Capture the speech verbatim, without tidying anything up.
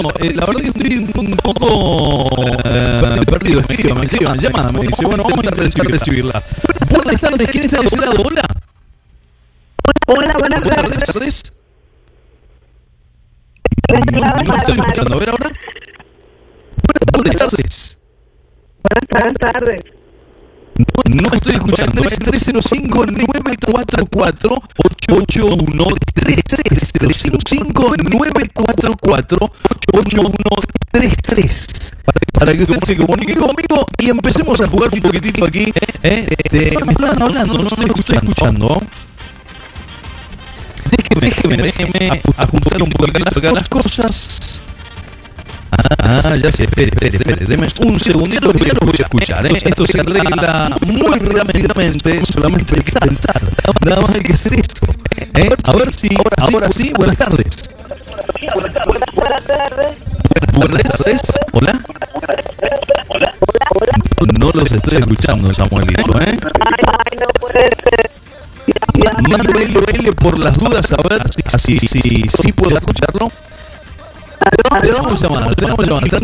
eh, la verdad que estoy un poco eh, perdido. Escríbame, escríbame, llamada, me dice. Bueno, vamos a tratar de recibirla. Buenas tardes, ¿quién está de ese lado? Hola. Hola, buenas tardes. Buenas tardes. No, no estoy escuchando. A ver ahora. Buenas tardes. Buenas tardes. No, no estoy escuchando. Es tres cero cinco, nueve cuatro cuatro, ocho uno tres tres. tres cero cinco, nueve cuatro cuatro, ocho uno tres tres. Para que usted se comunique conmigo y empecemos a jugar un poquitito aquí. ¿eh? Este, me estaban hablando, no no estoy escuchando. Déjeme, déjeme, déjeme ajustar un poquitito acá las cosas. Ah, ya sé, espere, espere, espere, deme un segundito que ya lo voy a escuchar, ¿eh? Esto se arregla muy rápidamente, solamente hay que pensar, nada más hay que hacer eso, ¿eh? A ver si, ahora, ahora sí, buenas tardes. Buenas tardes. Buenas tardes, hola. No los estoy escuchando, Samuelito, ¿eh? Ay, no puede ser. Mando L L por las dudas, a ver si, si, si, si puedo escucharlo. Tenemos llamada, tenemos llamada.